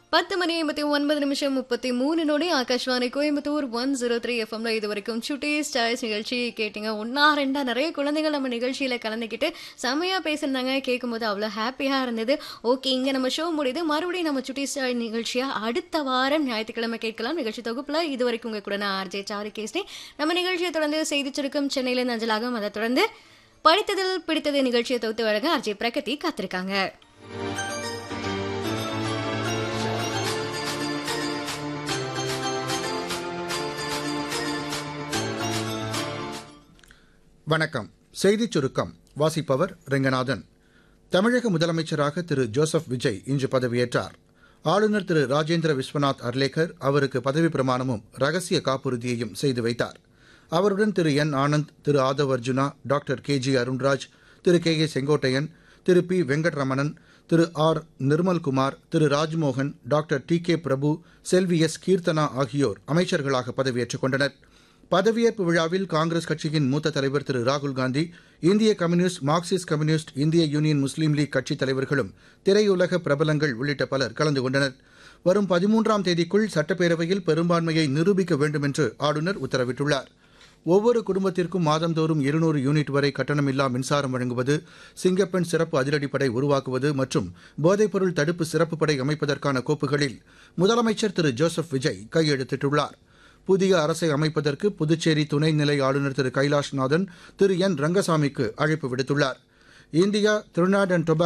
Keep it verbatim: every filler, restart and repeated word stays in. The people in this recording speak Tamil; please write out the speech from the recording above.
பத்து மணி ஐம்பத்தி ஒன்பது நிமிஷம் முப்பத்தி மூணு நொடி Akashvani Coimbatore one zero three எஃப்எம்ல இது வரைக்கும் சுட்டீஸ் சாய்ஸ் நிகழ்ச்சி கேட்டீங்க. ஒன்னா ரெண்டா நிறைய குழந்தைகள் நம்ம நிகழ்ச்சியில கலந்துக்கிட்டு செமையா பேசியிருந்தாங்க. கேட்கும்போது அவ்வளோ ஹாப்பியா இருந்தது. ஓகே, இங்க நம்ம ஷோ முடியுது. மறுபடியும் நம்ம சுட்டீஸ் சாய்ஸ் நிகழ்ச்சியா அடுத்த வாரம் ஞாயிற்றுக்கிழமை கேட்கலாம். நிகழ்ச்சி தொகுப்புல இது வரைக்கும் உங்க கூட நான் ஆர்ஜே சாரு கேஸ்னே. நம்ம நிகழ்ச்சியை தொடர்ந்து செய்தி சுருக்கம் சென்னையிலிருந்து அஞ்சலாகும். அதை தொடர்ந்து படித்ததில் பிடித்தது நிகழ்ச்சியை தொகுத்து வழங்க ஆர்ஜே பிரகதி காத்திருக்காங்க. வணக்கம். செய்திச் சுருக்கம் வாசிப்பவர் ரெங்கநாதன். தமிழக முதலமைச்சராக திரு ஜோசப் விஜய் இன்று பதவியேற்றார். ஆளுநர் திரு ராஜேந்திர விஸ்வநாத் அர்லேக்கர் அவருக்கு பதவி பிரமாணமும் ரகசிய காப்புறுதியையும் செய்து வைத்தார். அவருடன் திரு என் ஆனந்த், திரு Aadhav Arjuna, doctor K G Arunraj, Thiru K A Sengottaiyan, Thiru B Venkataramanan, Thiru R Nirmalkumar, Thiru Rajmohan, doctor D K Prabhu, Selvi S Keerthana ஆகியோர் அமைச்சர்களாக பதவியேற்றுக் கொண்டனர். பதவியேற்பு விழாவில் காங்கிரஸ் கட்சியின் மூத்த தலைவர் திரு ராகுல்காந்தி, இந்திய கம்யூனிஸ்ட், மார்க்சிஸ்ட் கம்யூனிஸ்ட், இந்திய யூனியன் முஸ்லீம் லீக் கட்சித் தலைவர்களும் திரையுலக பிரபலங்கள் உள்ளிட்ட பலர் கலந்து கொண்டனர். வரும் பதிமூன்றாம் தேதிக்குள் சட்டப்பேரவையில் பெரும்பான்மையை நிரூபிக்க வேண்டும் என்று ஆளுநர் உத்தரவிட்டுள்ளார். ஒவ்வொரு குடும்பத்திற்கும் மாதந்தோறும் இருநூறு யூனிட் வரை கட்டணமில்லா மின்சாரம் வழங்குவது, சிங்கப்பெண் சிறப்பு அதிரடிப்படை உருவாக்குவது மற்றும் போதைப்பொருள் தடுப்பு சிறப்பு படை அமைப்பதற்கான கோப்புகளில் முதலமைச்சர் திரு ஜோசப் விஜய் கையெழுத்திட்டுள்ளார். புதிய அரசை அமைப்பதற்கு புதுச்சேரி துணைநிலை ஆளுநர் திரு கைலாஷ்நாதன் திரு என் ரங்கசாமிக்கு அழைப்பு விடுத்துள்ளார். India, திரினிடாட் and Tobago